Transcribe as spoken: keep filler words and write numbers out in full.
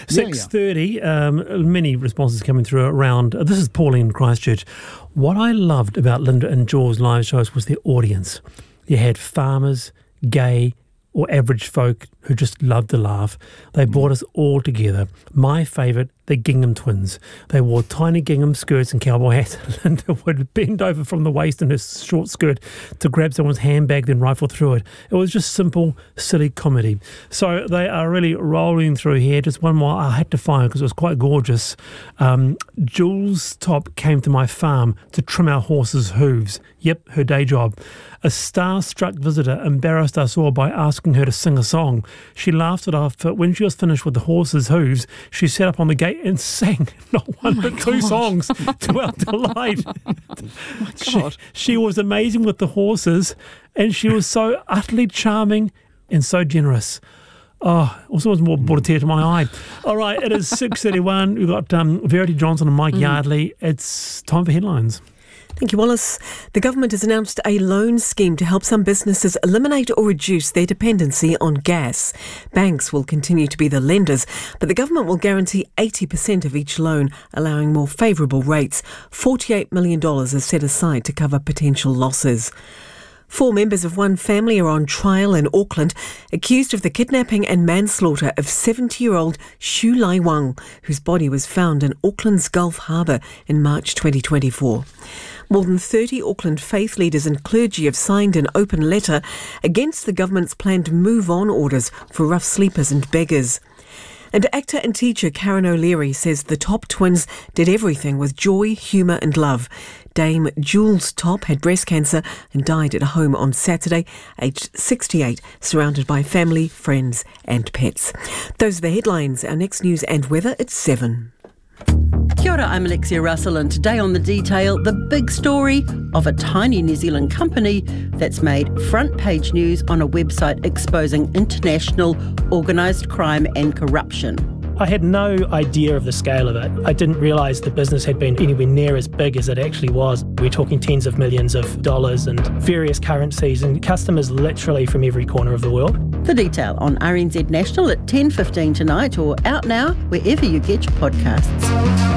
six thirty, um, many responses coming through around, uh, this is Pauline in Christchurch. What I loved about Linda and Jules' live shows was their audience. You had farmers, gay, or average folk who just loved to laugh. They brought us all together. My favourite, the Gingham twins. They wore tiny gingham skirts and cowboy hats. Linda would bend over from the waist in her short skirt to grab someone's handbag, then rifle through it. It was just simple, silly comedy. So they are really rolling through here. Just one more I had to find because it was quite gorgeous. Um, Jules Top came to my farm to trim our horses' hooves. Yep, her day job. A star-struck visitor embarrassed us all by asking her to sing a song. She laughed it off, but when she was finished with the horses' hooves, she sat up on the gate and sang not one oh but two gosh. songs to our delight. Oh my God. She, she was amazing with the horses, and she was so utterly charming and so generous. Oh, also was more brought a tear to my eye. All right, it is six thirty-one. We've got um, Verity Johnson and Mike mm. Yardley. It's time for headlines. Thank you, Wallace. The government has announced a loan scheme to help some businesses eliminate or reduce their dependency on gas. Banks will continue to be the lenders, but the government will guarantee eighty percent of each loan, allowing more favourable rates. forty-eight million dollars is set aside to cover potential losses. Four members of one family are on trial in Auckland, accused of the kidnapping and manslaughter of seventy-year-old Shu Lai Wang, whose body was found in Auckland's Gulf Harbour in March twenty twenty-four. More than thirty Auckland faith leaders and clergy have signed an open letter against the government's planned move-on orders for rough sleepers and beggars. And actor and teacher Karen O'Leary says the Top twins did everything with joy, humour and love. Dame Jules Top had breast cancer and died at home on Saturday, aged sixty-eight, surrounded by family, friends and pets. Those are the headlines. Our next news and weather at seven. Kia ora, I'm Alexia Russell, and today on The Detail, the big story of a tiny New Zealand company that's made front page news on a website exposing international organised crime and corruption. I had no idea of the scale of it. I didn't realise the business had been anywhere near as big as it actually was. We're talking tens of millions of dollars and various currencies and customers literally from every corner of the world. The Detail on R N Z National at ten fifteen tonight, or out now wherever you get your podcasts.